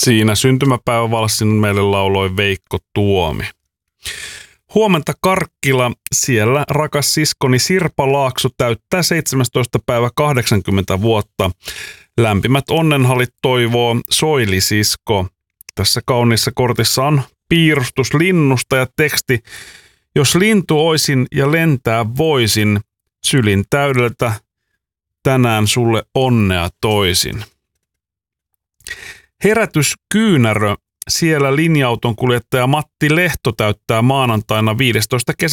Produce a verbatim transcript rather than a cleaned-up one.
Siinä syntymäpäivävalssin meille lauloi Veikko Tuomi. Huomenta Karkkila, siellä rakas siskoni Sirpa Laakso täyttää seitsemästoista päivä kahdeksankymmentä vuotta. Lämpimät onnenhalit toivoo Soili-sisko. Tässä kauniissa kortissa on piirustus linnusta ja teksti: jos lintu oisin ja lentää voisin, sylin täydeltä tänään sulle onnea toisin. Herätys Kyynärö, siellä linja-auton kuljettaja Matti Lehto täyttää maanantaina viidestoista